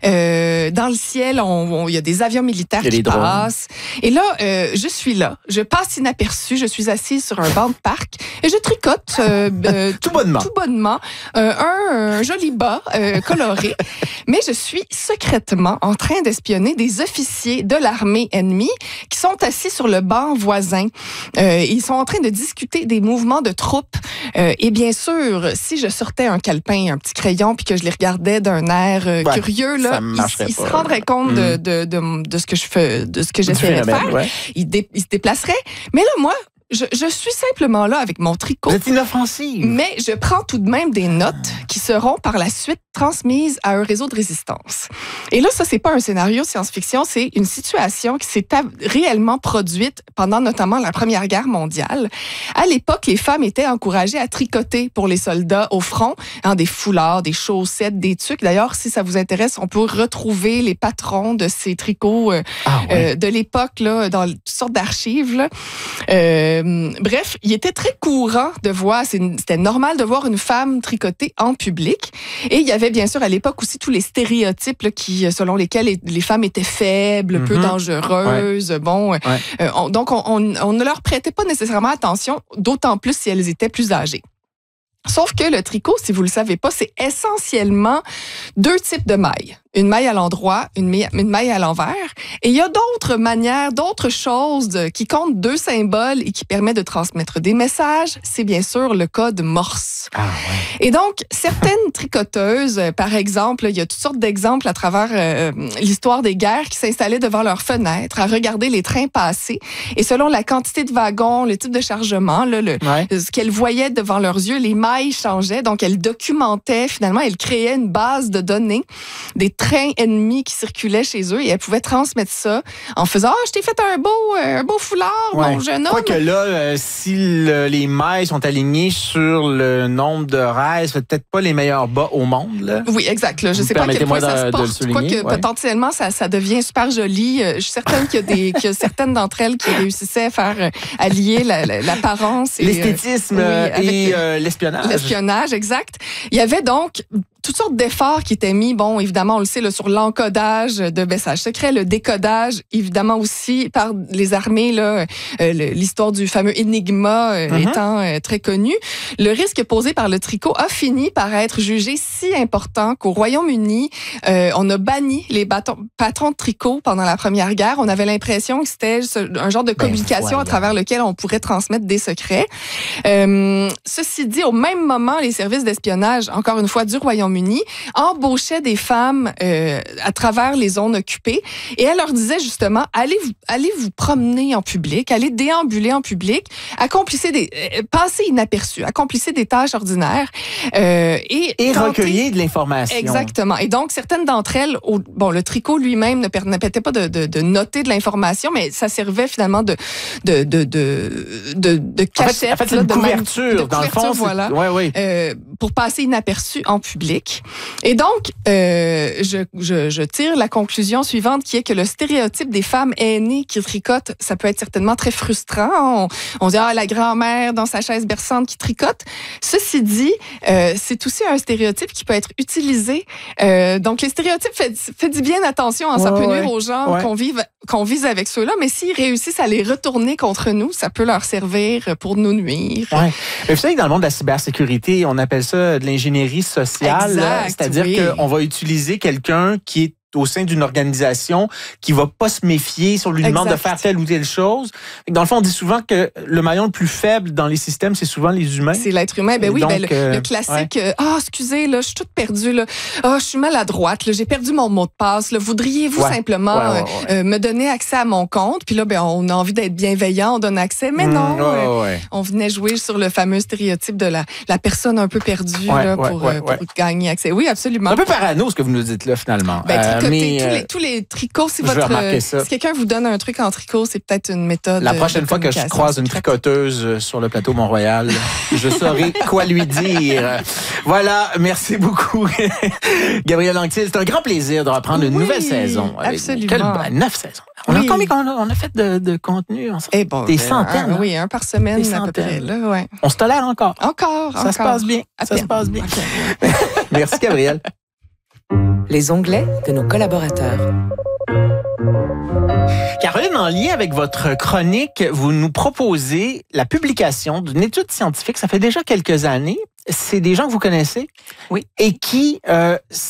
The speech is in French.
Dans le ciel, il y a des avions militaires qui passent. Et là, je suis là. Je passe inaperçue. Je suis assise sur un banc de parc et je tricote tout bonnement un joli bas coloré. Mais je suis secrètement en train d'espionner des officiers de l'armée ennemie qui sont assis sur le banc voisin. Ils sont en train de discuter des mouvements de troupes. Et bien sûr, si je sortais un calepin, un petit crayon, puis que je les regardais d'un air curieux, là, ils se rendraient compte de ce que je fais, de ce que j'essayais de faire. Ouais. Ils se déplaceraient. Mais là, moi, je suis simplement là avec mon tricot. Vous êtes inoffensive. Mais je prends tout de même des notes qui seront par la suite transmises à un réseau de résistance. Et là, ça, c'est pas un scénario science-fiction, c'est une situation qui s'est réellement produite pendant notamment la Première Guerre mondiale. À l'époque, les femmes étaient encouragées à tricoter pour les soldats au front, des foulards, des chaussettes, des tuques. D'ailleurs, si ça vous intéresse, on peut retrouver les patrons de ces tricots de l'époque là, dans toutes sortes d'archives. Là. Bref, il était très courant de voir, c'était normal de voir une femme tricoter en public. Et il y avait bien sûr à l'époque aussi tous les stéréotypes là, selon lesquels les femmes étaient faibles, peu dangereuses. Ouais. Bon, donc on ne leur prêtait pas nécessairement attention, d'autant plus si elles étaient plus âgées. Sauf que le tricot, si vous le savez pas, c'est essentiellement 2 types de mailles. Une maille à l'endroit, une maille à l'envers. Et il y a d'autres manières, d'autres choses qui comptent 2 symboles et qui permettent de transmettre des messages. C'est bien sûr le code Morse. Ah, ouais. Et donc, certaines tricoteuses, par exemple, il y a toutes sortes d'exemples à travers l'histoire des guerres qui s'installaient devant leurs fenêtres à regarder les trains passer. Et selon la quantité de wagons, le type de chargement, là, ce qu'elles voyaient devant leurs yeux, les mailles changeaient. Donc, elles documentaient, finalement, elles créaient une base de données des trains ennemis qui circulaient chez eux et elles pouvaient transmettre ça en faisant « je t'ai fait un beau foulard, mon jeune homme. » Quoique là, si les mailles sont alignées sur le nombre de rails, c'est peut-être pas les meilleurs bas au monde. Là. Oui, exact. Là. Je sais pas à quel point ça se porte, quoique potentiellement, ça devient super joli. Je suis certaine qu'il y a certaines d'entre elles qui réussissaient à faire allier l'apparence et l'esthétisme et l'espionnage. L'espionnage, exact. Il y avait donc toutes sortes d'efforts qui étaient mis, bon, évidemment, on le sait, là, sur l'encodage de messages secrets, le décodage, évidemment aussi par les armées, là, l'histoire du fameux Enigma étant très connue. Le risque posé par le tricot a fini par être jugé si important qu'au Royaume-Uni, on a banni les patrons de tricot pendant la Première Guerre. On avait l'impression que c'était un genre de communication à travers lequel on pourrait transmettre des secrets. Ceci dit, au même moment, les services d'espionnage, encore une fois, du Royaume-Uni, embauchaient des femmes à travers les zones occupées et elle leur disait justement allez vous promener en public, allez déambuler en public, passez inaperçus, accomplissez des tâches ordinaires et recueillez de l'information. Exactement. Et donc certaines d'entre elles, le tricot lui-même ne permettait pas de noter de l'information, mais ça servait finalement de cachette, en fait, c'est une couverture dans le fond, voilà, pour passer inaperçu en public. Et donc, je tire la conclusion suivante qui est que le stéréotype des femmes aînées qui tricotent, ça peut être certainement très frustrant. On dit, la grand-mère dans sa chaise berçante qui tricote. Ceci dit, c'est aussi un stéréotype qui peut être utilisé. Donc, les stéréotypes, faites bien attention. Ça peut nuire aux gens qu'on vise avec ceux-là, mais s'ils réussissent à les retourner contre nous, ça peut leur servir pour nous nuire. Ouais. Mais vous savez que dans le monde de la cybersécurité, on appelle ça de l'ingénierie sociale. C'est-à-dire qu'on va utiliser quelqu'un qui est au sein d'une organisation qui va pas se méfier si on lui demande de faire telle ou telle chose. Dans le fond, on dit souvent que le maillon le plus faible dans les systèmes, c'est souvent les humains. C'est l'être humain. Ben oui, donc, le classique. Excusez, là, je suis toute perdue. Là. Je suis maladroite. Là, j'ai perdu mon mot de passe. Là. Voudriez-vous simplement me donner accès à mon compte? Puis là, on a envie d'être bienveillant, on donne accès. Mais non, on venait jouer sur le fameux stéréotype de la personne un peu perdue pour gagner accès. Oui, absolument. C'est un peu parano ce que vous nous dites là, finalement. Tous les tricots, si quelqu'un vous donne un truc en tricot, c'est peut-être une méthode. La prochaine fois que je croise une tricoteuse sur le plateau Mont-Royal, je saurai quoi lui dire. Voilà, merci beaucoup, Gabrielle Anctil. C'est un grand plaisir de reprendre une nouvelle saison. Absolument. 9 saisons. On a combien on a fait de contenu ensemble? Des centaines. Un par semaine à peu près. Là, On se tolère encore. Encore. Ça se passe bien. Ça se passe bien. Merci, Gabrielle. les onglets de nos collaborateurs. Caroline, en lien avec votre chronique, vous nous proposez la publication d'une étude scientifique. Ça fait déjà quelques années. C'est des gens que vous connaissez? Oui. Et qui